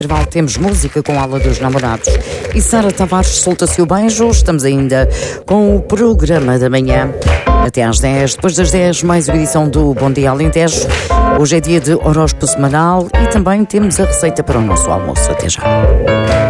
Temos música com a Ala dos Namorados e Sara Tavares solta-se o beijo. Estamos ainda com o programa da manhã até às 10, depois das 10 mais uma edição do Bom Dia Alentejo. Hoje é dia de horóscopo semanal e também temos a receita para o nosso almoço. Até já.